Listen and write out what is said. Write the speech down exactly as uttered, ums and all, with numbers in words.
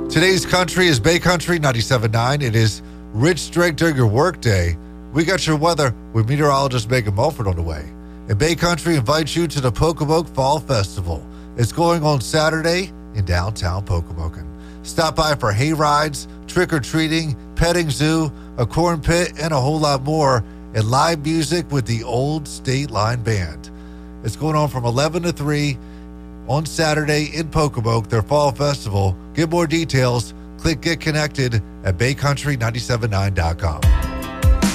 Today's country is Bay Country ninety-seven point nine. It is Rich Strike during your workday. We got your weather with meteorologist Megan Mulford on the way. And Bay Country invites you to the Pocomoke Fall Festival. It's going on Saturday in downtown Pocomoke. Stop by for hay rides, trick-or-treating, petting zoo, a corn pit, and a whole lot more, and live music with the Old State Line Band. It's going on from eleven to three on Saturday in Pocomoke, their fall festival. Get more details. Click Get Connected at bay country nine seven nine dot com.